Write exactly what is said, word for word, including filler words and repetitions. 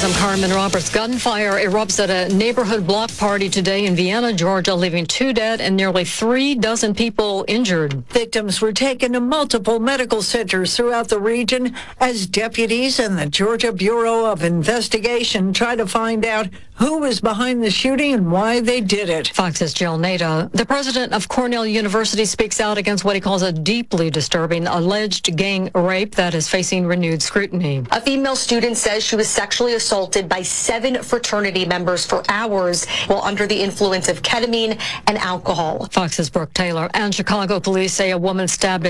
I'm Carmen Roberts. Gunfire erupts at a neighborhood block party today in Vienna, Georgia, leaving two dead and nearly three dozen people injured. Victims were taken to multiple medical centers throughout the region as deputies and the Georgia Bureau of Investigation try to find out who was behind the shooting and why they did it. Fox's Jill Nato. The president of Cornell University speaks out against what he calls a deeply disturbing alleged gang rape that is facing renewed scrutiny. A female student says she was sexually assaulted by seven fraternity members for hours while under the influence of ketamine and alcohol. Fox's Brooke Taylor. And Chicago police say a woman stabbed a